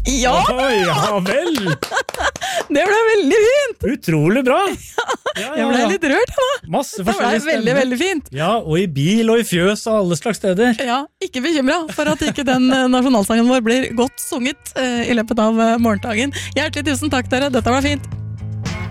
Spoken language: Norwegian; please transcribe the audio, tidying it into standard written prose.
Ja! Ja vel! Det ble veldig fint! Utrolig bra! Ja, Jeg ble litt rørt, da. Masse Det ble forskjellige veldig, stemmer. veldig fint. Ja, og i bil og i fjøs og alle slags steder. Ja, ikke bekymret for at ikke den nasjonalsangen vår blir godt sunget i løpet av morgendagen. Hjertelig tusen takk dere, dette var fint.